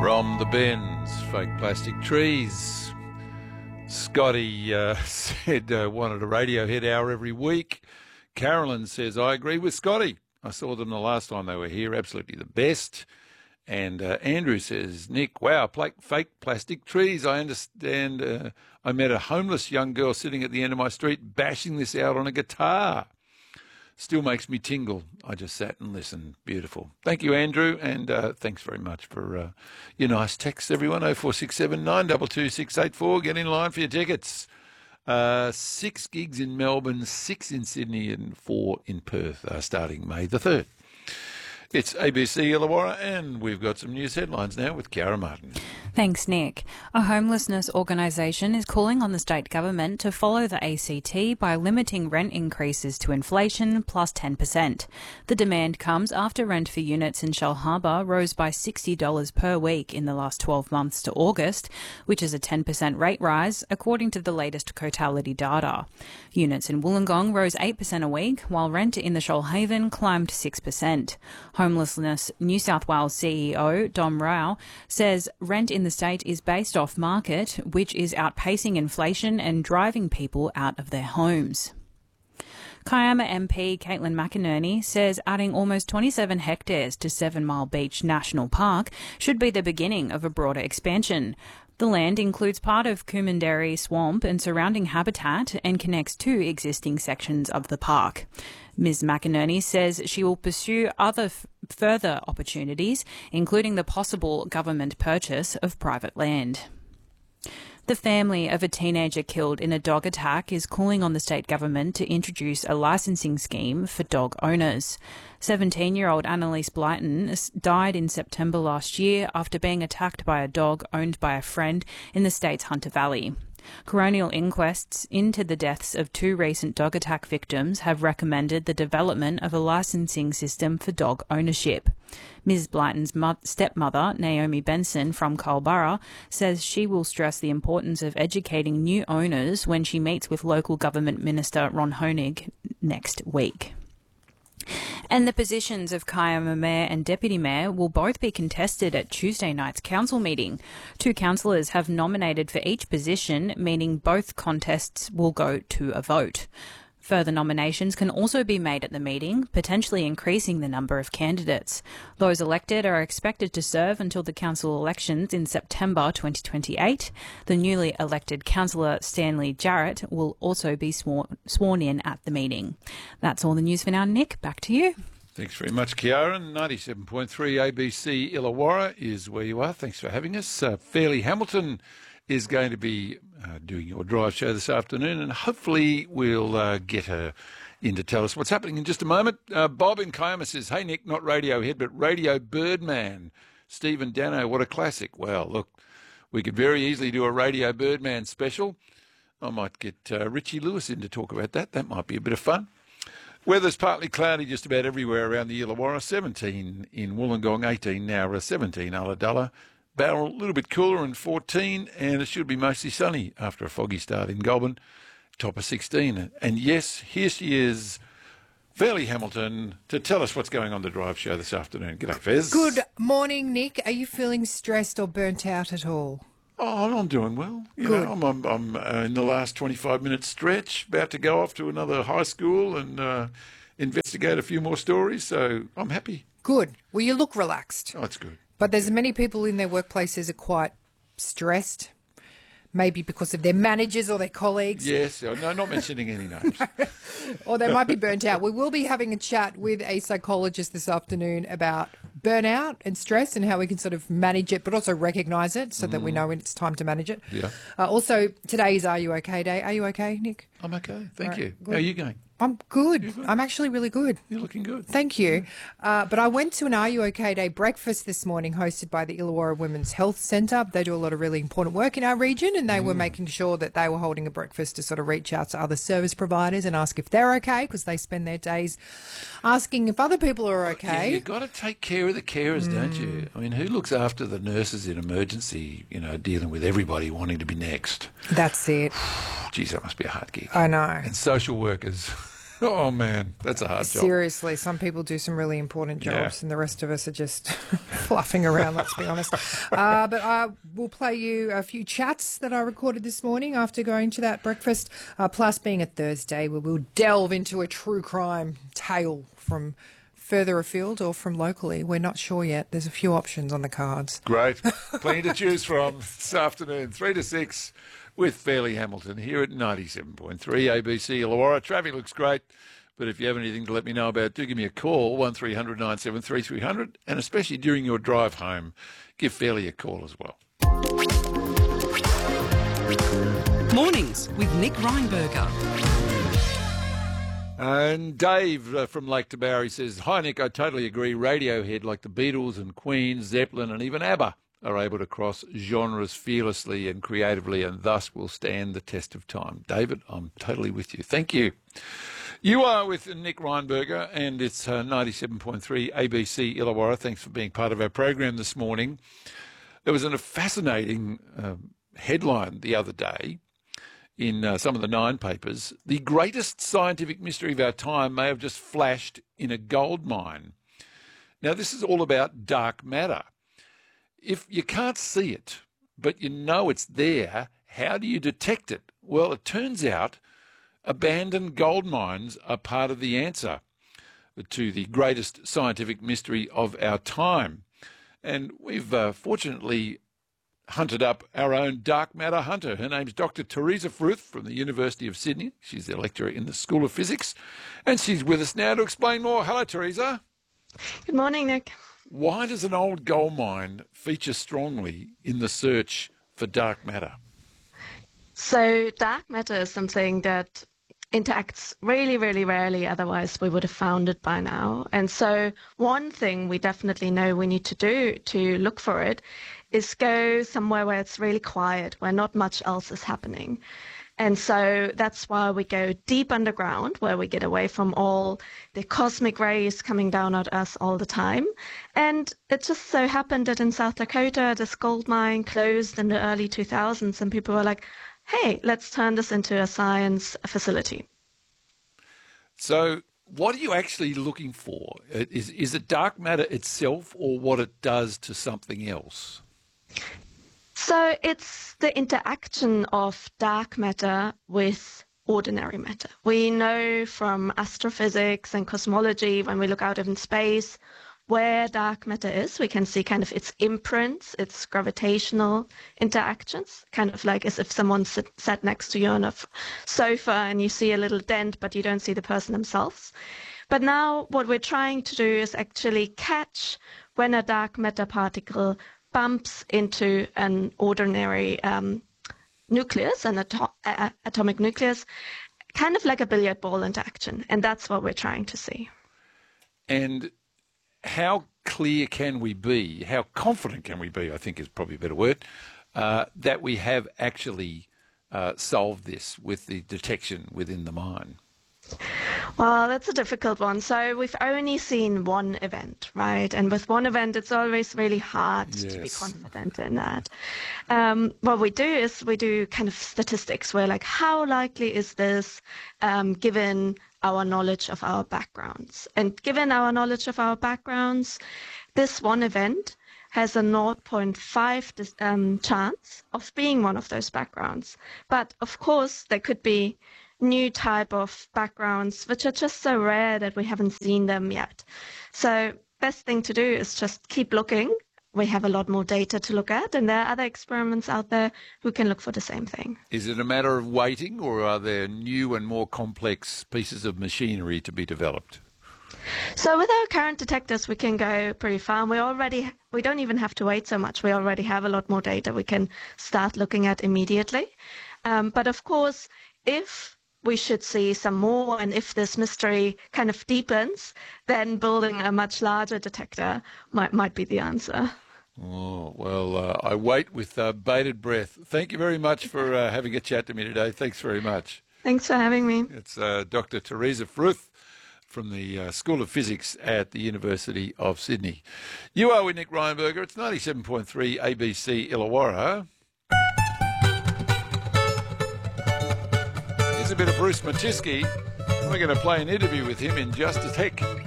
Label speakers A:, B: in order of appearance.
A: From the Bends, fake plastic trees. Scotty said wanted a Radiohead hour every week. Carolyn says, I agree with Scotty. I saw them the last time they were here, absolutely the best. And Andrew says, Nick, wow, fake plastic trees. I understand. I met a homeless young girl sitting at the end of my street bashing this out on a guitar. Still makes me tingle. I just sat and listened. Beautiful. Thank you, Andrew, and thanks very much for your nice texts, everyone. 0467 922 684. Get in line for your tickets. 6 gigs in Melbourne, 6 in Sydney, and 4 in Perth, starting May the 3rd. It's ABC Illawarra, and we've got some news headlines now with Kiara Martin.
B: Thanks, Nick. A homelessness organisation is calling on the state government to follow the ACT by limiting rent increases to inflation plus 10%. The demand comes after rent for units in Shellharbour rose by $60 per week in the last 12 months to August, which is a 10% rate rise, according to the latest Cotality data. Units in Wollongong rose 8% a week, while rent in the Shoalhaven climbed 6%. Homelessness New South Wales CEO Dom Rao says rent in the state is based off market, which is outpacing inflation and driving people out of their homes. Kiama MP Caitlin McInerney says adding almost 27 hectares to 7 Mile Beach National Park should be the beginning of a broader expansion. The land includes part of Coomanderi Swamp and surrounding habitat and connects 2 existing sections of the park. Ms McInerney says she will pursue other further opportunities, including the possible government purchase of private land. The family of a teenager killed in a dog attack is calling on the state government to introduce a licensing scheme for dog owners. 17-year-old Annalise Blyton died in September last year after being attacked by a dog owned by a friend in the state's Hunter Valley. Coronial inquests into the deaths of 2 recent dog attack victims have recommended the development of a licensing system for dog ownership. Ms Blyton's stepmother, Naomi Benson from Culburra, says she will stress the importance of educating new owners when she meets with local government minister Ron Honig next week. And the positions of Kiama Mayor and Deputy Mayor will both be contested at Tuesday night's council meeting. 2 councillors have nominated for each position, meaning both contests will go to a vote. Further nominations can also be made at the meeting, potentially increasing the number of candidates. Those elected are expected to serve until the council elections in September 2028. The newly elected councillor Stanley Jarrett will also be sworn in at the meeting. That's all the news for now. Nick, back to you.
A: Thanks very much, Kiara. 97.3 ABC Illawarra is where you are. Thanks for having us. Fairleigh Hamilton is going to be doing your drive show this afternoon, and hopefully we'll get her in to tell us what's happening in just a moment. Bob in Kiama says, hey, Nick, not Radiohead, but Radio Birdman. Stephen Dano, what a classic. Well, look, we could very easily do a Radio Birdman special. I might get Richie Lewis in to talk about that. That might be a bit of fun. Weather's partly cloudy just about everywhere around the Illawarra. 17 in Wollongong, 18 now, 17 Ulladulla. Barrel a little bit cooler and 14, and it should be mostly sunny after a foggy start in Goulburn. Top of 16. And yes, here she is, Fairleigh Hamilton, to tell us what's going on the drive show this afternoon. G'day, Fez.
C: Good morning, Nick. Are you feeling stressed or burnt out at all?
A: Oh, I'm doing well. You
C: Good.
A: know, I'm in the last 25-minute stretch, about to go off to another high school and investigate a few more stories, so I'm happy.
C: Good. Well, you look relaxed.
A: Oh, that's good.
C: But there's many people in their workplaces are quite stressed, maybe because of their managers or their colleagues.
A: Yes, no, not mentioning any names.
C: Or they might be burnt out. We will be having a chat with a psychologist this afternoon about burnout and stress and how we can sort of manage it, but also recognise it so that we know when it's time to manage it.
A: Yeah.
C: Also, today is Are You OK Day. Are you okay, Nick?
A: I'm okay, thank you.
C: Good.
A: How are you going?
C: I'm good. I'm actually really good.
A: You're looking good.
C: Thank you. But I went to an Are You OK Day breakfast this morning hosted by the Illawarra Women's Health Centre. They do a lot of really important work in our region, and they were making sure that they were holding a breakfast to sort of reach out to other service providers and ask if they're okay, because they spend their days asking if other people are okay.
A: Yeah, you've got to take care of the carers, don't you? I mean, who looks after the nurses in emergency, you know, dealing with everybody wanting to be next?
C: That's it.
A: Geez, that must be a hard gig.
C: I know.
A: And social workers. Oh, man, that's a hard job.
C: Seriously, some people do some really important jobs and the rest of us are just fluffing around, let's be honest. But we'll play you a few chats that I recorded this morning after going to that breakfast. Plus, being a Thursday, we will delve into a true crime tale from further afield or from locally. We're not sure yet. There's a few options on the cards.
A: Great. Plenty to choose from this afternoon, 3 to 6, with Fairleigh Hamilton here at 97.3 ABC Illawarra. Traffic looks great, but if you have anything to let me know about, do give me a call, 1300 973 300, and especially during your drive home, give Fairleigh a call as well.
D: Mornings with Nick Reinberger.
A: And Dave from Lake Tabourie says, "Hi Nick, I totally agree. Radiohead, like the Beatles and Queen, Zeppelin and even ABBA, are able to cross genres fearlessly and creatively and thus will stand the test of time." David, I'm totally with you. Thank you. You are with Nick Reinberger and it's 97.3 ABC Illawarra. Thanks for being part of our program this morning. There was a fascinating headline the other day in some of the Nine papers. The greatest scientific mystery of our time may have just flashed in a gold mine. Now, this is all about dark matter. If you can't see it, but you know it's there, how do you detect it? Well, it turns out abandoned gold mines are part of the answer to the greatest scientific mystery of our time. And we've fortunately hunted up our own dark matter hunter. Her name's Dr. Teresa Fruth from the University of Sydney. She's a lecturer in the School of Physics, and she's with us now to explain more. Hello, Teresa.
E: Good morning, Nick.
A: Why does an old gold mine feature strongly in the search for dark matter?
E: So dark matter is something that interacts really, really rarely, otherwise we would have found it by now. And so one thing we definitely know we need to do to look for it is go somewhere where it's really quiet, where not much else is happening. And so that's why we go deep underground, where we get away from all the cosmic rays coming down at us all the time. And it just so happened that in South Dakota, this gold mine closed in the early 2000s, and people were like, hey, let's turn this into a science facility.
A: So what are you actually looking for? Is it dark matter itself or what it does to something else?
E: So it's the interaction of dark matter with ordinary matter. We know from astrophysics and cosmology, when we look out in space, where dark matter is. We can see kind of its imprints, its gravitational interactions, kind of like as if someone sat next to you on a sofa and you see a little dent, but you don't see the person themselves. But now what we're trying to do is actually catch when a dark matter particle bumps into an ordinary nucleus, an atomic nucleus, kind of like a billiard ball interaction. And that's what we're trying to see.
A: And how clear can we be, how confident can we be, I think is probably a better word, that we have actually solved this with the detection within the mine?
E: Well, that's a difficult one. So we've only seen one event, right? And with one event, it's always really hard to be confident in that. What we do is we do kind of statistics. We're like, how likely is this given our knowledge of our backgrounds? And given our knowledge of our backgrounds, this one event has a 0.5 chance of being one of those backgrounds. But of course, there could be new type of backgrounds which are just so rare that we haven't seen them yet. So best thing to do is just keep looking. We have a lot more data to look at, and there are other experiments out there who can look for the same thing.
A: Is it a matter of waiting, or are there new and more complex pieces of machinery to be developed?
E: So with our current detectors, we can go pretty far. We don't even have to wait so much. We already have a lot more data we can start looking at immediately. But of course, if we should see some more, and if this mystery kind of deepens, then building a much larger detector might be the answer.
A: Oh, well, I wait with bated breath. Thank you very much for having a chat to me today. Thanks very much.
E: Thanks for having me.
A: It's Dr. Teresa Fruth from the School of Physics at the University of Sydney. You are with Nick Reinberger. It's 97.3 ABC Illawarra. Here's a bit of Bruce Matisky. We're going to play an interview with him in just a sec.